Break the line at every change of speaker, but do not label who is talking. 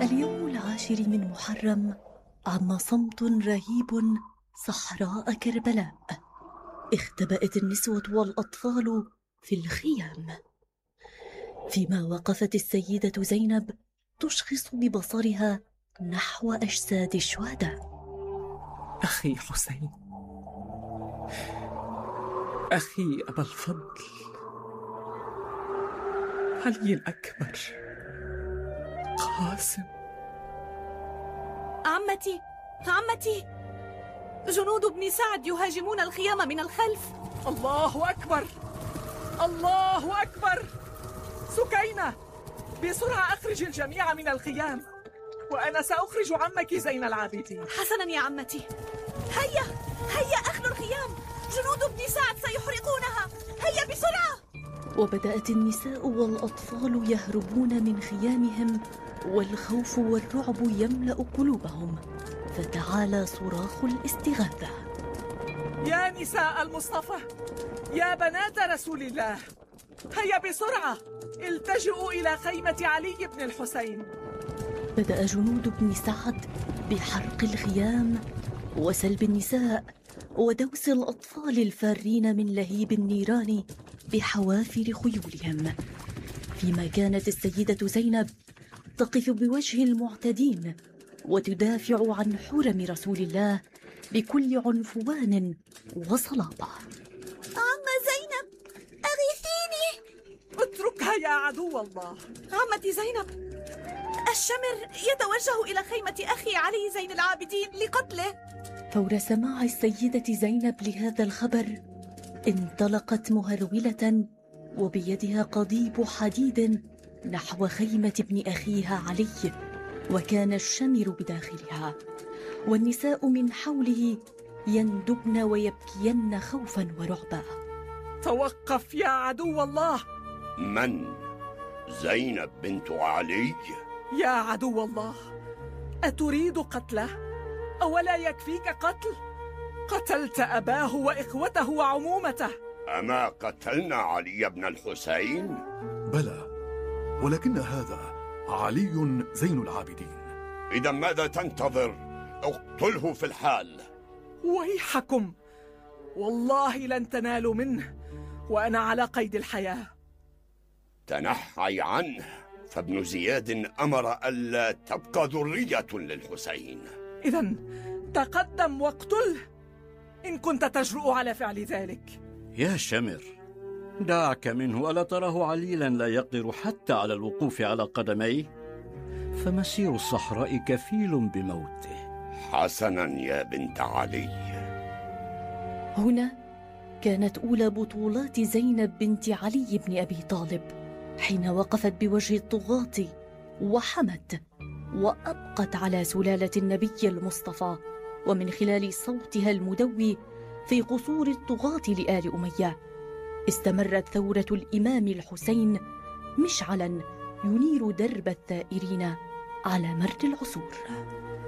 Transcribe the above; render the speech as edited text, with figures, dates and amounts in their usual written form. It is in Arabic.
اليوم 10 من محرم عم صمت رهيب صحراء كربلاء. اختبأت النسوة والأطفال في الخيام، فيما وقفت السيدة زينب تشخص ببصرها نحو أجساد الشهداء.
أخي حسين، أخي أبا الفضل، علي الأكبر، قاسم.
عمتي، جنود ابن سعد يهاجمون الخيام من الخلف.
الله أكبر، الله أكبر. سكينة، بسرعة أخرج الجميع من الخيام، وأنا سأخرج عمك زين العابدين.
حسنا يا عمتي، هيا أخلوا الخيام، جنود ابن سعد سيحرقونها، هيا بسرعة.
وبدأت النساء والأطفال يهربون من خيامهم، والخوف والرعب يملأ قلوبهم، فتعالى صراخ الاستغاثة.
يا نساء المصطفى، يا بنات رسول الله، هيا بسرعة التجئوا إلى خيمة علي بن الحسين.
بدأ جنود ابن سعد بحرق الخيام وسلب النساء ودوس الأطفال الفارين من لهيب النيران بحوافر خيولهم، فيما كانت السيدة زينب تقف بوجه المعتدين وتدافع عن حرم رسول الله بكل عنفوان وصلابة.
عم زينب، أغيثيني.
اتركها يا عدو الله.
عمتي زينب، الشمر يتوجه إلى خيمة أخي علي زين العابدين لقتله.
فور سماع السيدة زينب لهذا الخبر انطلقت مهرولة وبيدها قضيب حديد نحو خيمة ابن أخيها علي، وكان الشمر بداخلها والنساء من حوله يندبن ويبكين خوفا ورعبا.
توقف يا عدو الله.
من؟ زينب بنت علي؟
يا عدو الله، أتريد قتله؟ أولا يكفيك قتل؟ قتلت أباه وإخوته وعمومته.
أما قتلنا علي بن الحسين؟
بلى، ولكن هذا علي زين العابدين.
إذا ماذا تنتظر؟ اقتله في الحال.
ويحكم، والله لن تنالوا منه وأنا على قيد الحياة.
تنحي عنه، فابن زياد أمر ألا تبقى ذرية للحسين.
إذن تقدم واقتله إن كنت تجرؤ على فعل ذلك.
يا شمر، دعك منه، ألا تراه عليلا لا يقدر حتى على الوقوف على قدميه؟ فمسير الصحراء كفيل بموته.
حسنا يا بنت علي.
هنا كانت أولى بطولات زينب بنت علي بن أبي طالب، حين وقفت بوجه الطغاة وحمت وأبقت على سلالة النبي المصطفى، ومن خلال صوتها المدوي في قصور الطغاة لآل أمية استمرت ثورة الإمام الحسين مشعلا ينير درب الثائرين على مر العصور.